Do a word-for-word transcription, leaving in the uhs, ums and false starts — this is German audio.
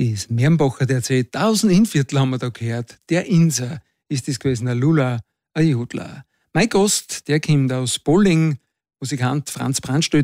Das Mernbacher, der erzählt, tausend Inviertel haben wir da gehört. Der Inser ist das gewesen, ein Lula, ein Jodler. Mein Gast, der kommt aus Bolling, Musikant Franz Brandstätter.